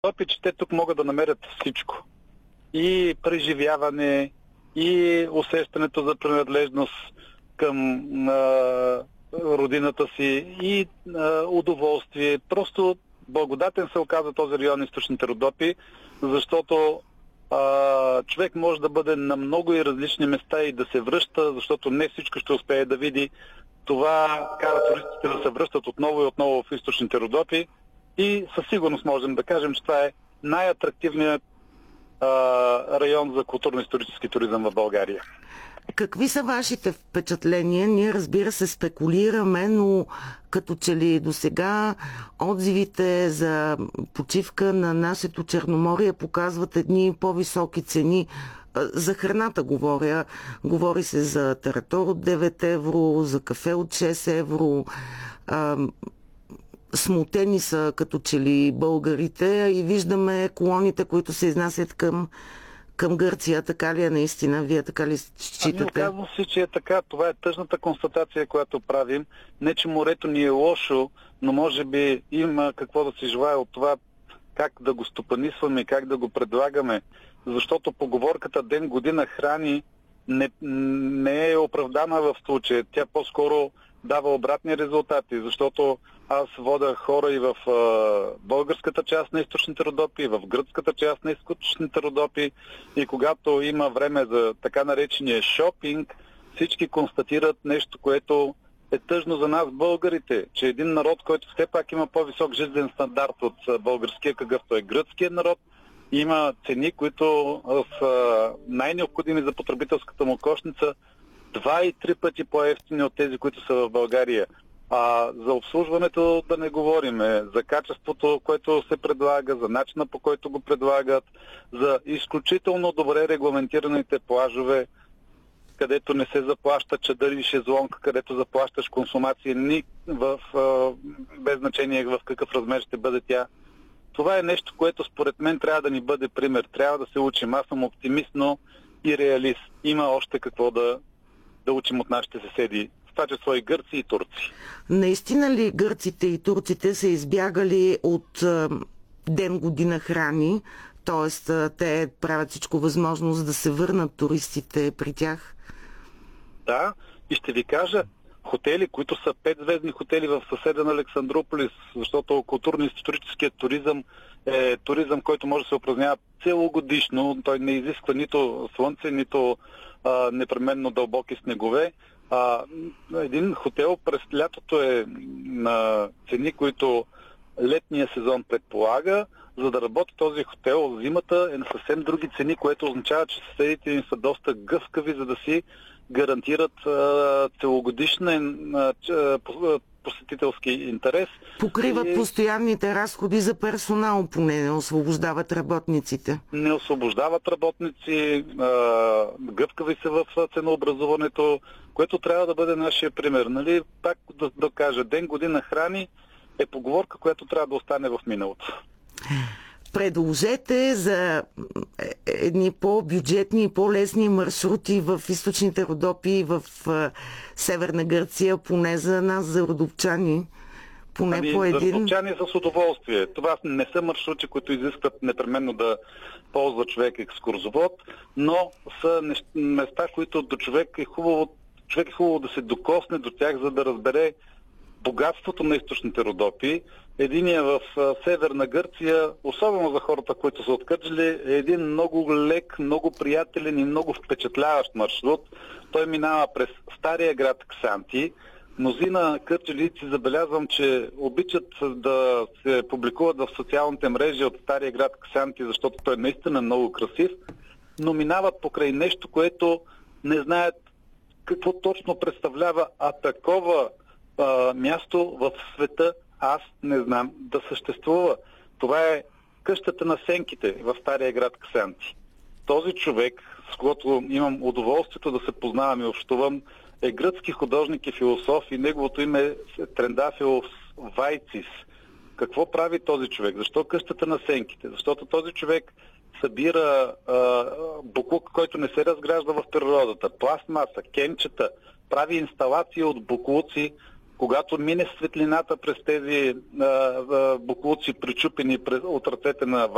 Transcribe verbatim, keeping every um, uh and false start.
Родопи, че те тук могат да намерят всичко. И преживяване, и усещането за принадлежност към а, родината си, и а, удоволствие. Просто благодатен се оказа този район Източните Родопи, защото а, човек може да бъде на много и различни места и да се връща, защото не всичко ще успее да види. Това кара туристите да се връщат отново и отново в Източните Родопи и със сигурност можем да кажем, че това е най-атрактивният а, район за културно-исторически туризъм в България. Какви са вашите впечатления? Ние, разбира се, спекулираме, но като че ли до сега отзивите за почивка на нашето Черноморие показват едни по-високи цени. За храната говоря. Говори се за таратор от девет евро, за кафе от шест евро. Смутени са като че ли българите и виждаме колоните, които се изнасят към към Гърция. Така ли е наистина? Вие така ли считате? Ами оказва се, че е така. Това е тъжната констатация, която правим. Не, че морето ни е лошо, но може би има какво да се желае от това как да го стопанисваме, как да го предлагаме. Защото поговорката ден година храни не, не е оправдана в случая. Тя по-скоро дава обратни резултати, защото аз вода хора и в а, българската част на Източните Родопи, и в гръцката част на Източните Родопи, и когато има време за така наречения шопинг, всички констатират нещо, което е тъжно за нас българите, че един народ, който все пак има по-висок жизнен стандарт от българския, какъвто е гръцкият народ, има цени, които са най-необходими за потребителската му кошница, два и три пъти по-евтини от тези, които са в България. А за обслужването да не говориме, за качеството, което се предлага, за начина по който го предлагат, за изключително добре регламентираните плажове, където не се заплаща чадър и шезлонг, където заплащаш консумация ни в, без значение в какъв размер ще бъде тя. Това е нещо, което според мен трябва да ни бъде пример. Трябва да се учим. Аз съм оптимист, но и реалист. Има още какво да, да учим от нашите съседи. В това число и гърци и турци. Наистина ли гърците и турците са избягали от а, ден година храни? Т.е. те правят всичко възможно, за да се върнат туристите при тях? Да, и ще ви кажа, хотели, които са петзвездни хотели в съседен Александрополис, защото културно-историческият туризъм е туризъм, който може да се упражнява целогодишно. Той не изисква нито слънце, нито а, непременно дълбоки снегове. А, един хотел през лятото е на цени, които летния сезон предполага. За да работи този хотел, зимата е на съвсем други цени, което означава, че съседите им са доста гъвкави, за да си гарантират а, целогодишен а, посетителски интерес. Покриват и постоянните разходи за персонал, поне не освобождават работниците. Не освобождават работници, а, гъвкави са в ценообразуването, което трябва да бъде нашия пример. Нали? Пак да, да кажа, ден година храни е поговорка, която трябва да остане в миналото. Предложете за едни по-бюджетни и по-лесни маршрути в Източните Родопи и в Северна Гърция, поне за нас, за родопчани. Поне ами, по един. За родопчани с удоволствие. Това не са маршрути, които изискват непременно да ползва човек екскурзовод, но са места, които до човек е хубаво, човек е хубаво да се докосне до тях, за да разбере богатството на Източните Родопи. Единия в Северна Гърция, особено за хората, които са от Кърджали, е един много лек, много приятелен и много впечатляващ маршрут. Той минава през стария град Ксанти. Мнозина кърджалийци забелязвам, че обичат да се публикуват в социалните мрежи от стария град Ксанти, защото той наистина е много красив, но минават покрай нещо, което не знаят какво точно представлява, а такова а, място в света аз не знам да съществува. Това е къщата на сенките в стария град Ксанти. Този човек, с когото имам удоволствието да се познавам и общувам, е гръцки художник и философ и неговото име е Трендафилос Вайцис. Какво прави този човек? Защо къщата на сенките? Защото този човек събира а, буклук, който не се разгражда в природата, пластмаса, кенчета, прави инсталации от буклуци. Когато мине светлината през тези а, а, буклуци, причупени от ръцете на